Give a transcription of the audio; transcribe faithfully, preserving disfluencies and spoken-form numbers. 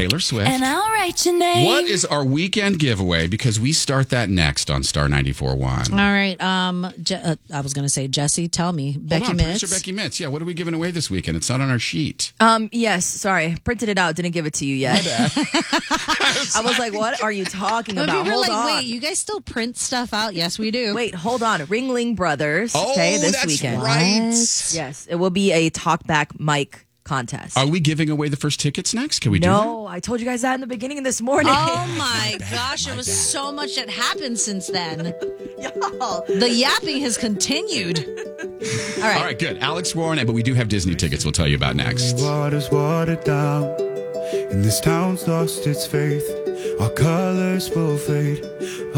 Taylor Swift. And I'll write your name. What is our weekend giveaway? Because we start that next on Star ninety-four point one. All right. Um, Je- uh, I was going to say, Jesse, tell me. Becky Hold on, Mitz. Producer Becky Mitz. Yeah, what are we giving away this weekend? It's not on our sheet. Um, yes, sorry. Printed it out, didn't give it to you yet. I was like, what are you talking But about? people Hold are like, on. wait, you guys still print stuff out? Yes, we do. Wait, hold on. Ringling Brothers. Oh, okay, this that's weekend. right. Yes, it will be a talkback mic contest. Are we giving away the first tickets next? Can we do that? No, I told you guys that in the beginning of this morning. Oh my gosh, there was so much that happened since then. Y'all. The yapping has continued. All right. All right, good. Alex Warren, but we do have Disney tickets we'll tell you about next. Water's watered down, and this town's lost its faith. Our colors will fade.